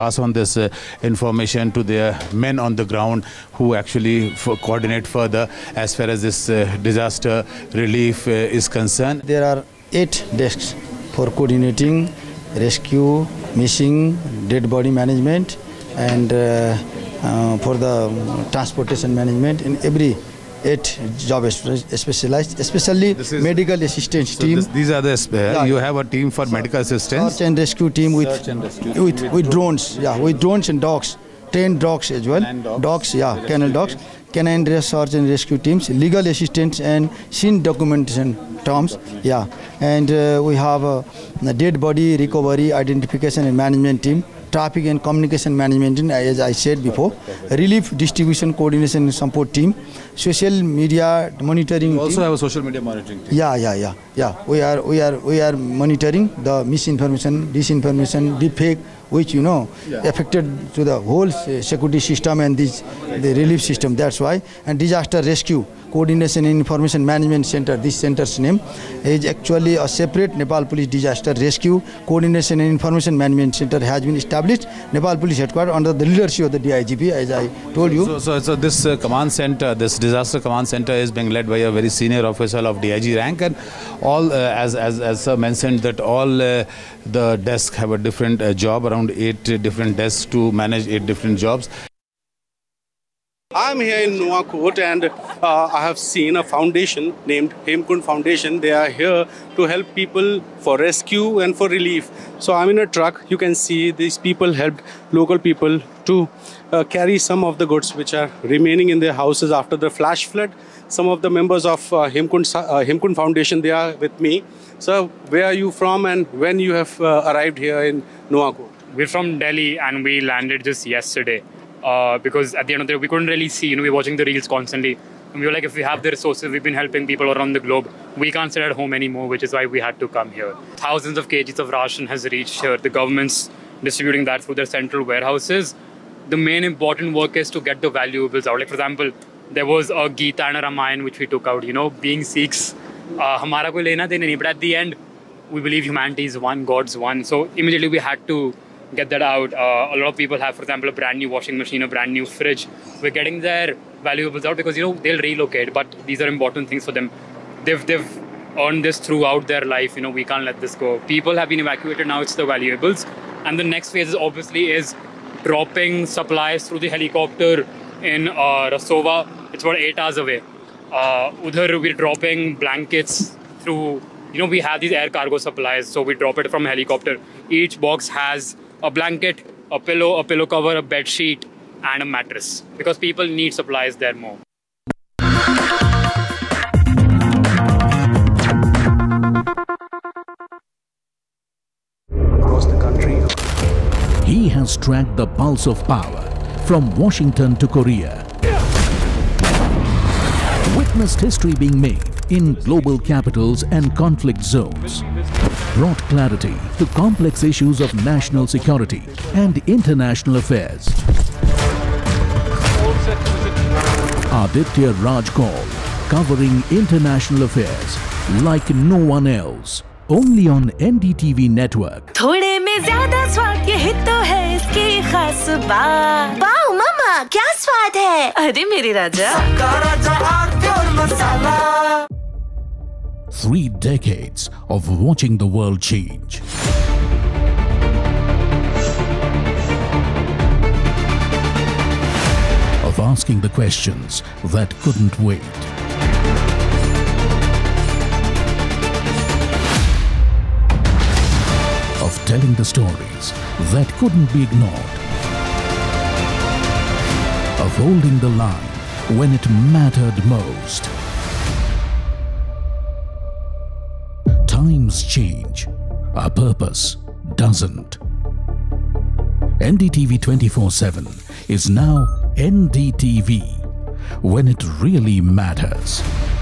pass on this information to their men on the ground who actually coordinate further as far as this disaster relief is concerned. There are 8 desks for coordinating rescue, missing, dead body management and for the transportation management in every 8 job specialized, especially medical assistance team. These are the you have a team for medical assistance. Search and rescue team with drones, with drones and dogs, trained dogs as well. Dogs, kennel dogs, canine search and rescue teams, legal assistance and scene documentation terms, and we have a dead body recovery, identification and management team. Traffic and communication management, as I said before, relief distribution coordination and support team, social media monitoring. You also have a social media monitoring team. Yeah. We are monitoring the misinformation, disinformation, deepfake, which affected to the whole security system and the relief system. That's why. And disaster rescue coordination and information management center. This center's name is actually a separate Nepal Police Disaster Rescue Coordination and Information Management Center has been established. Nepal Police Headquarters under the leadership of the DIGP, as I told you. So this command center, this disaster command center, is being led by a very senior officer of DIG rank, and all, as sir mentioned, that all the desks have a different job, around 8 different desks to manage 8 different jobs. I'm here in Nuwakot and I have seen a foundation named Hemkund Foundation. They are here to help people for rescue and for relief. So I'm in a truck. You can see these people helped local people to carry some of the goods which are remaining in their houses after the flash flood. Some of the members of Hemkund Foundation, they are with me. So where are you from and when you have arrived here in Nuwakot? We're from Delhi and we landed just yesterday. Because at the end of the day, we couldn't really see, we were watching the reels constantly. And we were like, if we have the resources, we've been helping people around the globe. We can't sit at home anymore, which is why we had to come here. Thousands of kgs of ration has reached here. The government's distributing that through their central warehouses. The main important work is to get the valuables out. Like, for example, there was a Gita and a Ramayana which we took out. Being Sikhs, hamara koi lena dena nahi. But at the end, we believe humanity is one, God's one. So immediately we had to get that out. A lot of people have, for example, a brand new washing machine, a brand new fridge. We're getting their valuables out because, they'll relocate, but these are important things for them. They've earned this throughout their life. We can't let this go. People have been evacuated, now it's the valuables. And the next phase is dropping supplies through the helicopter in Rasova. It's about 8 hours away. Udhar, we're dropping blankets through, we have these air cargo supplies, so we drop it from a helicopter. Each box has a blanket, a pillow cover, a bed sheet, and a mattress. Because people need supplies there more. Across the country. He has tracked the pulse of power from Washington to Korea. Witnessed history being made in global capitals and conflict zones. Brought clarity to complex issues of national security and international affairs. Aditya Raj Kaul, covering international affairs like no one else. Only on NDTV network. थोड़े में ज़्यादा स्वाद यही तो है इसकी खास बात। वाओ मामा, क्या स्वाद है? अरे मेरे राजा। सबका राजा आरती और मसाला। 3 decades of watching the world change. Of asking the questions that couldn't wait. Of telling the stories that couldn't be ignored. Of holding the line when it mattered most. Times change, our purpose doesn't. NDTV 24/7 is now NDTV, when it really matters.